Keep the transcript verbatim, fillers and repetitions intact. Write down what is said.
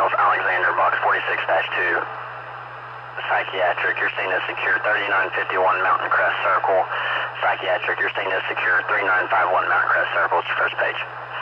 Miles Alexander, box forty-six dash two. Psychiatric, you're seen as secure thirty-nine fifty-one Mountain Crest Circle. Psychiatric, you're seen as secure three nine five one Mountain Crest Circle. It's your first page.